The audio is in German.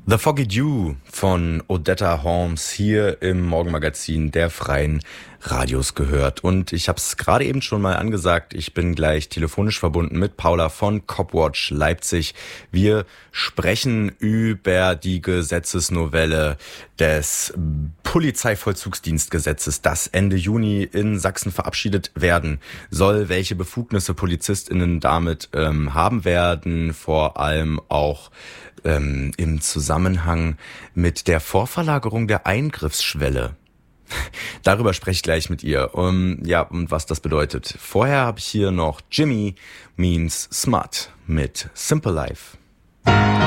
The Foggy Dew von Odetta Holmes hier im Morgenmagazin der Freien Radios gehört. Und ich habe es gerade eben schon mal angesagt, ich bin gleich telefonisch verbunden mit Paula von Copwatch Leipzig. Wir sprechen über die Gesetzesnovelle des Polizeivollzugsdienstgesetzes, das Ende Juni in Sachsen verabschiedet werden soll, welche Befugnisse PolizistInnen damit haben werden, vor allem auch im Zusammenhang mit der Vorverlagerung der Eingriffsschwelle. Darüber spreche ich gleich mit ihr. Und was das bedeutet. Vorher habe ich hier noch Jimmy Means Smart mit Simple Life.